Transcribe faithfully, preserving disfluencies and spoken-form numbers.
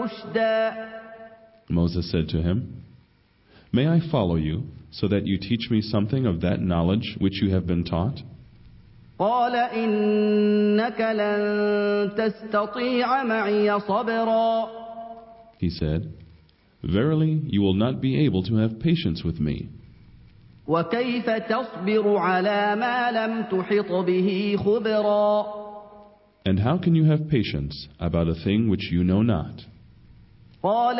رشدا. Moses said to him, "May I follow you, so that you teach me something of that knowledge which you have been taught?" قال إنك لن تستطيع معي صبرا. He said, "Verily, you will not be able to have patience with me. وكيف تصبر على ما لم تحط به خبرا. And how can you have patience about a thing which you know not?" قال